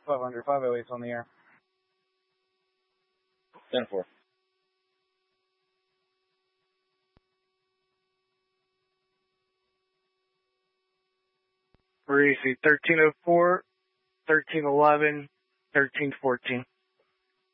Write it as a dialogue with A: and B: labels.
A: 500, 508's on the air.
B: 10-4.
A: We're AC 1304, 1311, 1314.